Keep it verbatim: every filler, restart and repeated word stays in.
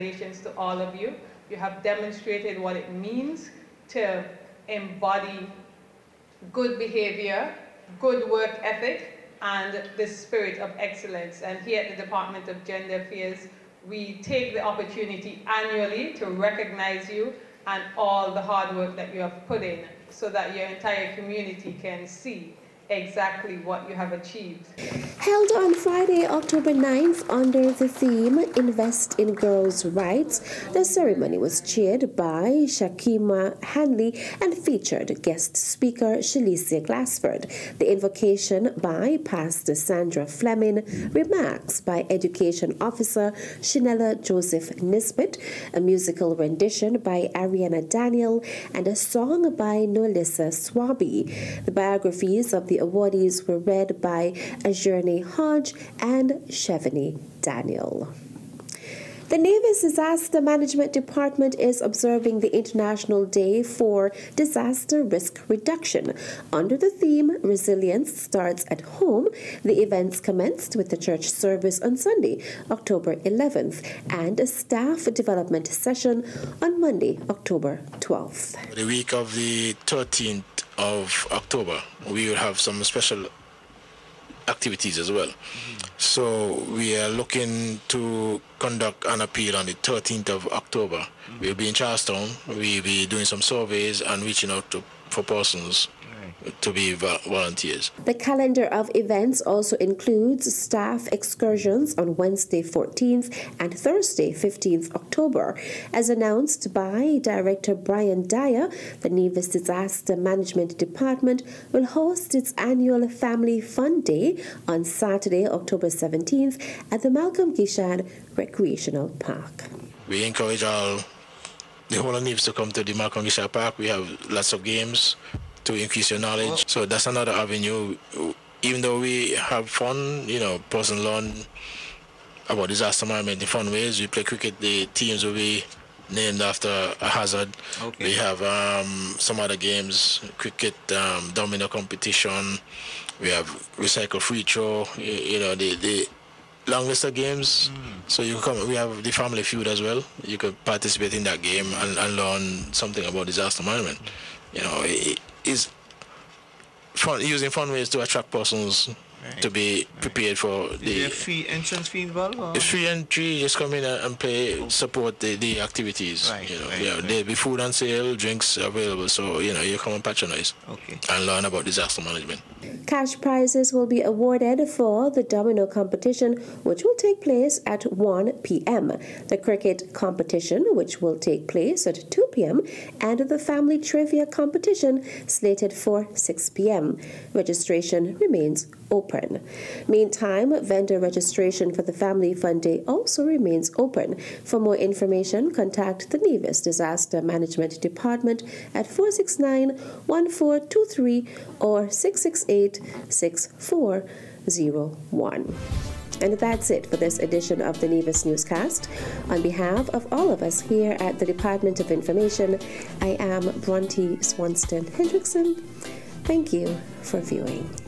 Congratulations to all of you. You have demonstrated what it means to embody good behavior, good work ethic, and the spirit of excellence. And here at the Department of Gender Affairs, we take the opportunity annually to recognize you and all the hard work that you have put in so that your entire community can see exactly what you have achieved. Held on Friday, October ninth, under the theme Invest in Girls' Rights, the ceremony was chaired by Shakima Hanley and featured guest speaker Shalicia Glassford. The invocation by Pastor Sandra Fleming, remarks by Education Officer Shanella Joseph Nisbet, a musical rendition by Ariana Daniel, and a song by Noelissa Swaby. The biographies of the awardees were read by Ajurni Hodge and Chevany Daniel. The Nevis Disaster Management Department is observing the International Day for Disaster Risk Reduction. Under the theme, Resilience Starts at Home, the events commenced with the church service on Sunday, October eleventh, and a staff development session on Monday, October twelfth. The week of the thirteenth of October, we will have some special activities as well. Mm-hmm. So we are looking to conduct an appeal on the thirteenth of October. Mm-hmm. We'll be in Charlestown. We'll be doing some surveys and reaching out to for persons to be volunteers. The calendar of events also includes staff excursions on Wednesday fourteenth and Thursday fifteenth October. As announced by Director Brian Dyer, the Nevis Disaster Management Department will host its annual Family Fun Day on Saturday, October seventeenth at the Malcolm Gishad Recreational Park. We encourage all the whole of Nevis to come to the Malcolm Gishad Park. We have lots of games to increase your knowledge. So that's another avenue. Even though we have fun, you know, person learn about disaster management in fun ways. We play cricket, the teams will be named after a hazard. Okay. We have um, some other games, cricket, um, domino competition. We have recycle free throw, you, you know, the, the long list of games. Mm. So you come. We have the family feud as well. You could participate in that game and, and learn something about disaster management. You know, it, is fun, using fun ways to attract persons right. to be prepared right. for the... Is there a free entrance fee involved? Or? It's free entry, just come in and play, support the, the activities. Right, you know, right, yeah, right. There'll be food on sale, drinks available, so, you know, you come and patronize okay. and learn about disaster management. Cash prizes will be awarded for the domino competition, which will take place at one p.m., the cricket competition, which will take place at two p.m., and the family trivia competition slated for six p.m. Registration remains open. Meantime, vendor registration for the Family Fun Day also remains open. For more information, contact the Nevis Disaster Management Department at four six nine, one four two three or six six eight, six four zero one. And that's it for this edition of the Nevis Newscast. On behalf of all of us here at the Department of Information, I am Bronte Swanston Hendrickson. Thank you for viewing.